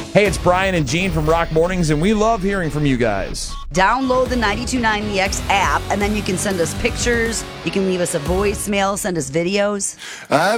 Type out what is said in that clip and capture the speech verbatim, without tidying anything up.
Hey, it's Brian and Gene from Rock Mornings, and we love hearing from you guys. Download the ninety-two point nine The X app, and then you can send us pictures. You can leave us a voicemail, send us videos. I've